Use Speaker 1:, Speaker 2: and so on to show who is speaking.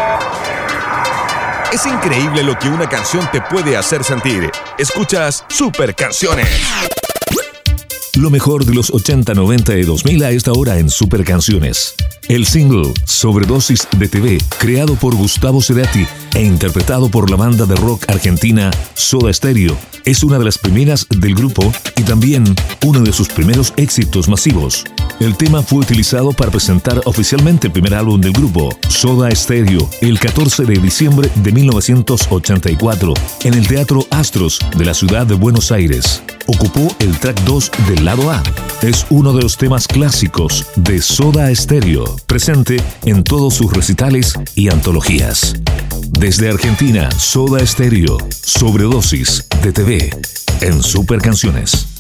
Speaker 1: Es increíble lo que una canción te puede hacer sentir. Escuchas Super Canciones.
Speaker 2: Lo mejor de los 80, 90 y 2000 a esta hora en Super Canciones. El single Sobredosis de TV, creado por Gustavo Cerati e interpretado por la banda de rock argentina Soda Stereo, es una de las primeras del grupo y también uno de sus primeros éxitos masivos. El tema fue utilizado para presentar oficialmente el primer álbum del grupo, Soda Stereo, el 14 de diciembre de 1984, en el Teatro Astros de la ciudad de Buenos Aires. Ocupó el track 2 del lado A. Es uno de los temas clásicos de Soda Stereo, presente en todos sus recitales y antologías. Desde Argentina, Soda Stereo, Sobredosis de TV, en Super Canciones.